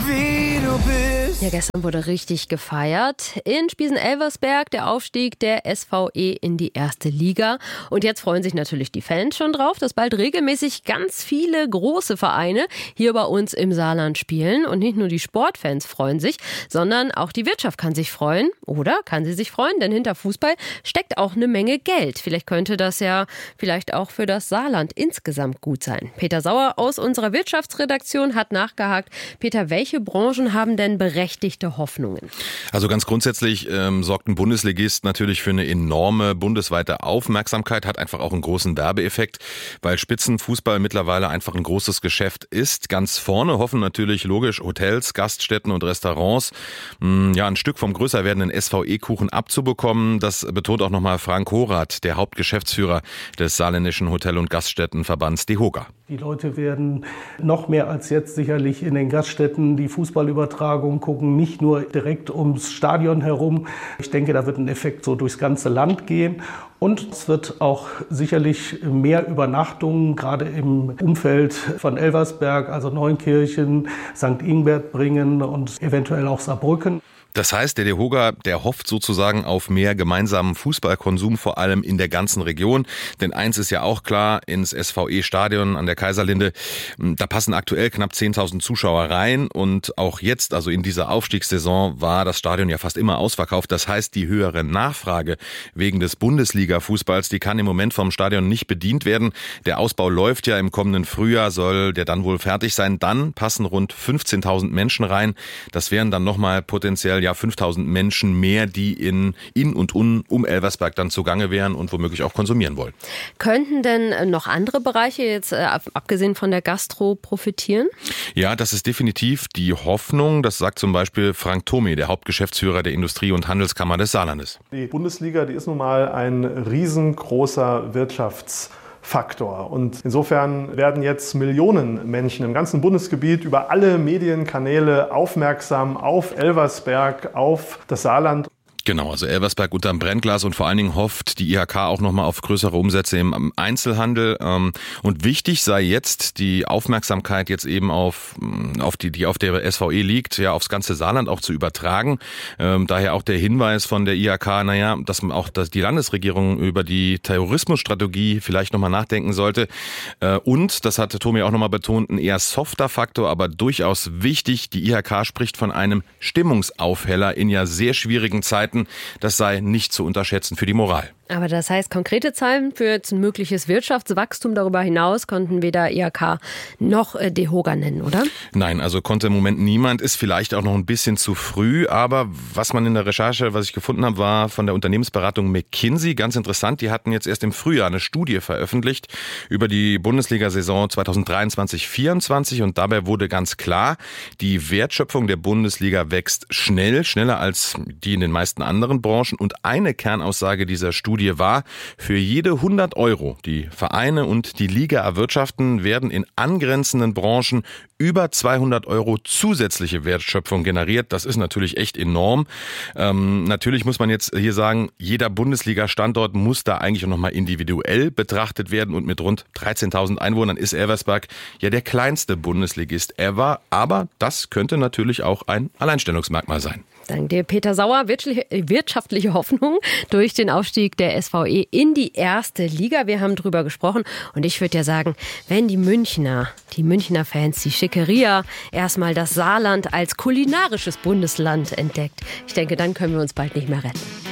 wie du bist. Ja, gestern wurde richtig gefeiert. In Spiesen-Elversberg der Aufstieg der SVE in die erste Liga. Und jetzt freuen sich natürlich die Fans schon drauf, dass bald regelmäßig ganz viele große Vereine hier bei uns im Saarland spielen. Und nicht nur die Sportfans freuen sich, sondern auch die Wirtschaft kann sich freuen. Oder kann sie sich freuen, denn hinter Fußball steckt auch eine Menge Geld. Vielleicht könnte das ja vielleicht auch für das Saarland insgesamt gut sein. Peter Sauer aus unserer Wirtschaftsredaktion hat nachgehakt. Peter, welche Branchen haben denn berechtigte Hoffnungen? Also ganz grundsätzlich sorgt ein Bundesligist natürlich für eine enorme bundesweite Aufmerksamkeit, hat einfach auch einen großen Werbeeffekt, weil Spitzenfußball mittlerweile einfach ein großes Geschäft ist. Ganz vorne hoffen natürlich logisch Hotels, Gaststätten und Restaurants, ein Stück vom größer werdenden SVE-Kuchen abzubekommen. Das betont auch nochmal Frank Horath, der Hauptgeschäftsführer des saarländischen Hotel- und Gaststättenverbands DEHOGA. Die Leute werden noch mehr als jetzt sicherlich in den Gaststätten die Fußballübertragung gucken, nicht nur direkt ums Stadion herum. Ich denke, da wird ein Effekt so durchs ganze Land gehen. Und es wird auch sicherlich mehr Übernachtungen, gerade im Umfeld von Elversberg, also Neunkirchen, St. Ingbert bringen und eventuell auch Saarbrücken. Das heißt, der DEHOGA, der hofft sozusagen auf mehr gemeinsamen Fußballkonsum, vor allem in der ganzen Region. Denn eins ist ja auch klar, ins SVE-Stadion an der Kaiserlinde, da passen aktuell knapp 10.000 Zuschauer rein. Und auch jetzt, also in dieser Aufstiegssaison, war das Stadion ja fast immer ausverkauft. Das heißt, die höhere Nachfrage wegen des Bundesliga-Fußballs, die kann im Moment vom Stadion nicht bedient werden. Der Ausbau läuft ja, im kommenden Frühjahr soll der dann wohl fertig sein. Dann passen rund 15.000 Menschen rein. Das wären dann nochmal potenziell 5.000 Menschen mehr, die in und um Elversberg dann zugange wären und womöglich auch konsumieren wollen. Könnten denn noch andere Bereiche jetzt, abgesehen von der Gastro, profitieren? Ja, das ist definitiv die Hoffnung. Das sagt zum Beispiel Frank Thome, der Hauptgeschäftsführer der Industrie- und Handelskammer des Saarlandes. Die Bundesliga, die ist nun mal ein riesengroßer Wirtschaftsfaktor. Und insofern werden jetzt Millionen Menschen im ganzen Bundesgebiet über alle Medienkanäle aufmerksam auf Elversberg, auf das Saarland. Genau, also Elversberg unterm Brennglas und vor allen Dingen hofft die IHK auch nochmal auf größere Umsätze im Einzelhandel. Und wichtig sei jetzt die Aufmerksamkeit jetzt eben auf die auf der SVE liegt, ja aufs ganze Saarland auch zu übertragen. Daher auch der Hinweis von der IHK, dass die Landesregierung über die Terrorismusstrategie vielleicht nochmal nachdenken sollte. Und, das hat Thome auch nochmal betont, ein eher softer Faktor, aber durchaus wichtig. Die IHK spricht von einem Stimmungsaufheller in ja sehr schwierigen Zeiten. Das sei nicht zu unterschätzen für die Moral. Aber das heißt, konkrete Zahlen für jetzt ein mögliches Wirtschaftswachstum darüber hinaus konnten weder IHK noch DEHOGA nennen, oder? Nein, also konnte im Moment niemand, ist vielleicht auch noch ein bisschen zu früh, aber was man in der Recherche, was ich gefunden habe, war von der Unternehmensberatung McKinsey, ganz interessant, die hatten jetzt erst im Frühjahr eine Studie veröffentlicht über die Bundesliga-Saison 2023/24 und dabei wurde ganz klar, die Wertschöpfung der Bundesliga wächst schneller als die in den meisten anderen Branchen und eine Kernaussage dieser Studie war, für jede 100 €, die Vereine und die Liga erwirtschaften, werden in angrenzenden Branchen über 200 € zusätzliche Wertschöpfung generiert. Das ist natürlich echt enorm. Natürlich muss man jetzt hier sagen, jeder Bundesliga-Standort muss da eigentlich nochmal individuell betrachtet werden und mit rund 13.000 Einwohnern ist Elversberg ja der kleinste Bundesligist ever. Aber das könnte natürlich auch ein Alleinstellungsmerkmal sein. Dank dir, Peter Sauer. Wirtschaftliche Hoffnung durch den Aufstieg der SVE in die erste Liga. Wir haben drüber gesprochen und ich würde ja sagen, wenn die Münchner Fans, die Schickeria, erstmal das Saarland als kulinarisches Bundesland entdeckt, ich denke, dann können wir uns bald nicht mehr retten.